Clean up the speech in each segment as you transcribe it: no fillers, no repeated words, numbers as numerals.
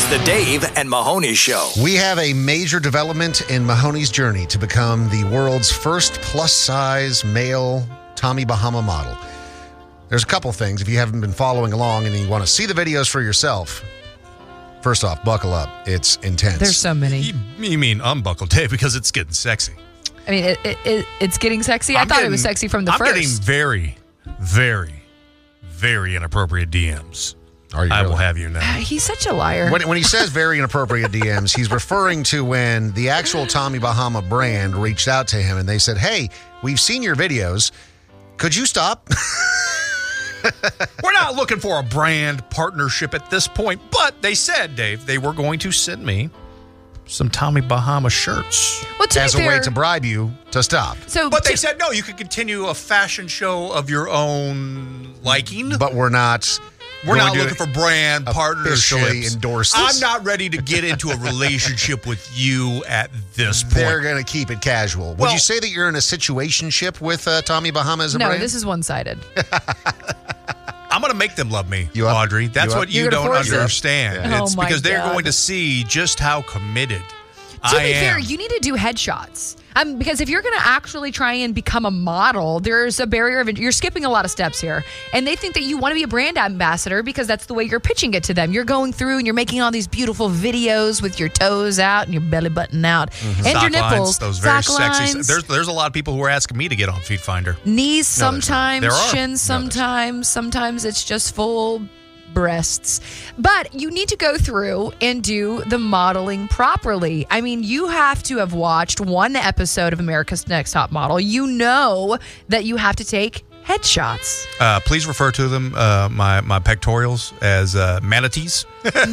It's the Dave and Mahoney Show. We have a major development in Mahoney's journey to become the world's first plus-size male Tommy Bahama model. There's a couple things. If you haven't been following along and you want to see the videos for yourself, first off, buckle up. It's intense. There's so many. You mean unbuckle, Dave, because it's getting sexy. I mean, it's getting sexy. I thought it was sexy from the first. I'm getting very, very, very inappropriate DMs. Are you I really? will have you know. He's such a liar. When he says very inappropriate DMs, he's referring to when the actual Tommy Bahama brand reached out to him and they said, hey, we've seen your videos. Could you stop? We're not looking for a brand partnership at this point, but they said, Dave, they were going to send me some Tommy Bahama shirts. Well, to As be a way fair, to bribe you to stop. But they said, no, you could continue a fashion show of your own liking. But we're not looking for brand officially partnerships. endorse I'm this. not ready to get into a relationship with you at this point. They're going to keep it casual. Would you say that you're in a situationship with Tommy Bahama as a brand? No, this is one-sided. I'm going to make them love me, You up? Audrey. That's You what up? you You're gonna don't force it? understand. Yeah. It's Oh, my because they're God. going to see just how committed To I be fair, am. you need to do headshots. Because if you're going to actually try and become a model, there's a barrier of you're skipping a lot of steps here. And they think that you want to be a brand ambassador because that's the way you're pitching it to them. You're going through and you're making all these beautiful videos with your toes out and your belly button out and Sock your nipples. lines, those very sock sexy. lines, There's a lot of people who are asking me to get on Feet Finder. knees No, there's not. sometimes, There are. shins sometimes. Sometimes it's just full breasts. But you need to go through and do the modeling properly. I mean, you have to have watched one episode of America's Next Top Model. You know that you have to take headshots. Please refer to them, my pectorials, as manatees.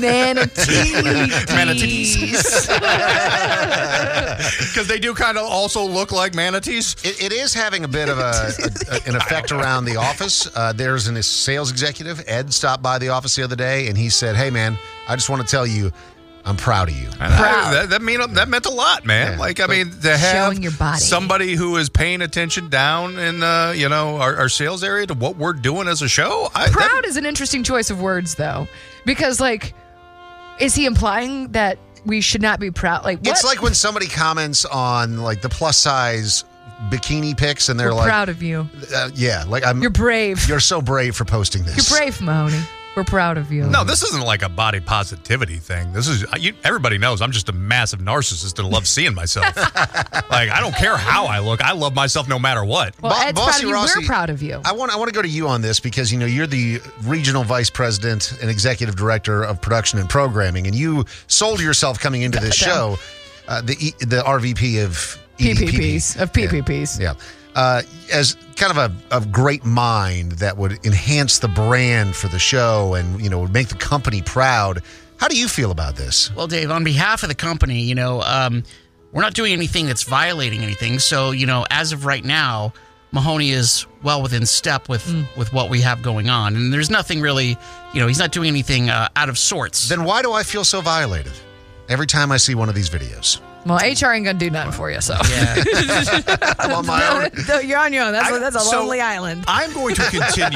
Manatees. Because they do kind of also look like manatees. It is having a bit of an effect around the office. There's a sales executive, Ed, stopped by the office the other day, and he said, hey, man, I just want to tell you, I'm proud of you. Proud. That meant a lot, man. Yeah. Like, I mean, to have Showing your body. somebody who is paying attention down in, our sales area to what we're doing as a show. Proud is an interesting choice of words, though, because, like, is he implying that we should not be proud? Like, what? It's like when somebody comments on, like, the plus-size bikini pics, and they're We're like, proud of you. yeah, like, You're brave. You're so brave for posting this. You're brave, Mahoney. We're proud of you. No, this isn't like a body positivity thing. This is everybody knows I'm just a massive narcissist and love seeing myself. Like, I don't care how I look. I love myself no matter what. Well, Ed's proud Bossy of you. Rossi, We're proud of you. I want to go to you on this because, you're the regional vice president and executive director of production and programming, and you sold yourself coming into this show, the RVP of PPPs. Of PPPs. Yeah. As kind of a great mind that would enhance the brand for the show and, would make the company proud. How do you feel about this? Well, Dave, on behalf of the company, we're not doing anything that's violating anything. So, as of right now, Mahoney is well within step with what we have going on. And there's nothing really, he's not doing anything out of sorts. Then why do I feel so violated every time I see one of these videos? Well, HR ain't going to do nothing for you, so. Yeah. I'm on my own. You're on your own. That's a So, lonely island. I'm going to continue.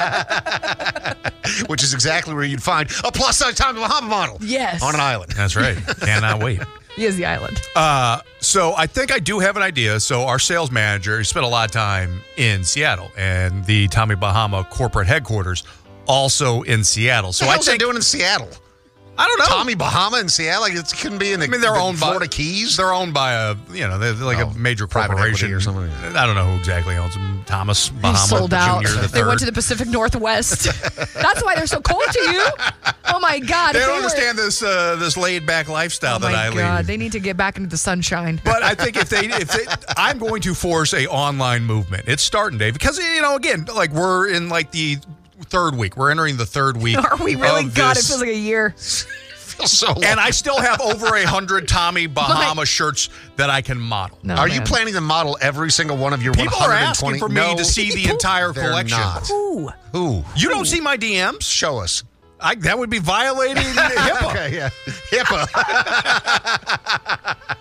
Which is exactly where you'd find a plus-size Tommy Bahama model. Yes. On an island. That's right. Cannot wait. He is the island. So I think I do have an idea. So our sales manager, he spent a lot of time in Seattle, and the Tommy Bahama corporate headquarters also in Seattle. So What the I hell's they think doing in Seattle? I don't know. Tommy Bahama in Seattle? Like, it couldn't be in the, they're the owned by Florida Keys? They're owned by they're like a major private corporation equity or something. I don't know who exactly owns them. Thomas He Bahama sold out. Jr. the They third. went to the Pacific Northwest. That's why they're so cold to you. Oh, my God. They If don't were- understand this laid back lifestyle Oh, that I my God. lead. They need to get back into the sunshine. But I think if they, I'm going to force a online movement. It's starting, Dave, because again, like we're in like the third week. We're entering the third week. Are we really? of God, it this. feels like a year. So long. And I still have over 100 Tommy Bahama shirts that I can model. No, Are you man. planning to model every single one of your People are 120? asking for me No, to see the entire they're collection. not. Ooh. Who? You don't see my DMs? Show us. That would be violating HIPAA. Okay, yeah. HIPAA.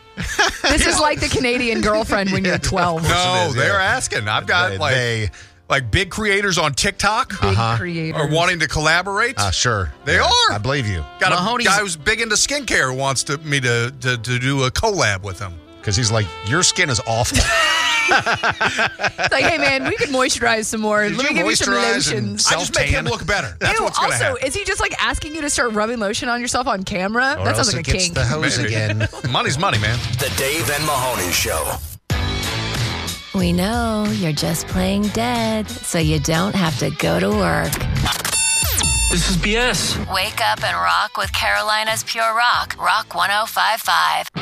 This is like the Canadian girlfriend when you're 12. No, is, they're yeah. asking. I've got like big creators on TikTok Big creators. are wanting to collaborate. Sure. They are. I believe you. Got a Mahoney's- guy who's big into skincare who wants me to do a collab with him. Because he's like, your skin is awful. It's like, hey, man, we could moisturize some more. Did Let you me give you some moisturize and lotions. I just make him Self-tan. look better. That's Ew, what's going to also, happen. is he just like asking you to start rubbing lotion on yourself on camera? Or That sounds else like it a gets kink. the hose Maybe. again. Money's money, man. The Dave and Mahoney Show. We know you're just playing dead, so you don't have to go to work. This is BS. Wake up and rock with Carolina's Pure Rock, Rock 105.5.